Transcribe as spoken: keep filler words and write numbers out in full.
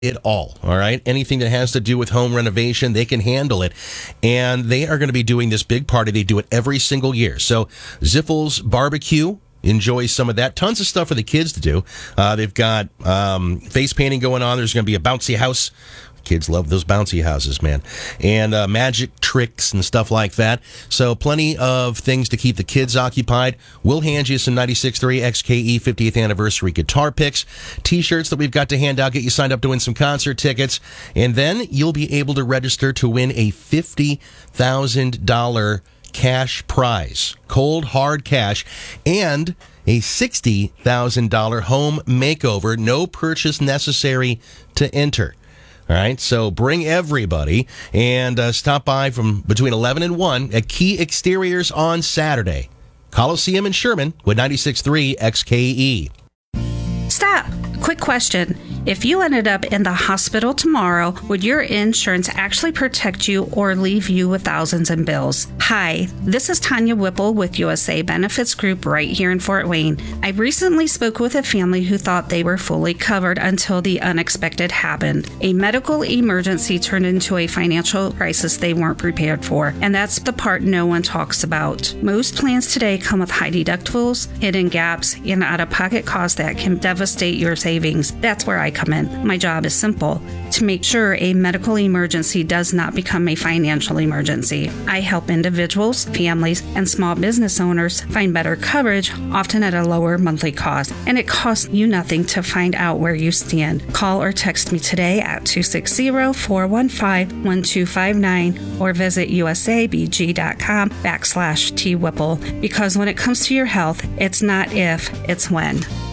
it all, all right? Anything that has to do with home renovation, they can handle it. And they are going to be doing this big party. They do it every single year. So Ziffels Barbecue, enjoy some of that. Tons of stuff for the kids to do. Uh, they've got um, face painting going on. There's going to be a bouncy house. Kids love those bouncy houses, man. And uh, magic tricks and stuff like that. So plenty of things to keep the kids occupied. We'll hand you some ninety-six point three X K E fiftieth anniversary guitar picks, T-shirts that we've got to hand out, get you signed up to win some concert tickets. And then you'll be able to register to win a fifty thousand dollars cash prize, cold hard cash, and a sixty thousand dollars home makeover. No purchase necessary to enter. All right, so bring everybody and uh, stop by from between eleven and one at Key Exteriors on Saturday. Coliseum in Sherman with ninety-six point three X K E. Stop. Quick question. If you ended up in the hospital tomorrow, would your insurance actually protect you or leave you with thousands in bills? Hi, this is Tanya Whipple with U S A Benefits Group right here in Fort Wayne. I recently spoke with a family who thought they were fully covered until the unexpected happened. A medical emergency turned into a financial crisis they weren't prepared for, and that's the part no one talks about. Most plans today come with high deductibles, hidden gaps, and out-of-pocket costs that can devastate your savings. That's where I come in. My job is simple: to make sure a medical emergency does not become a financial emergency. I help individuals, families, and small business owners find better coverage, often at a lower monthly cost. And it costs you nothing to find out where you stand. Call or text me today at two six zero, four one five, one two five nine or visit usabg.com backslash T Whipple. Because when it comes to your health, it's not if, it's when.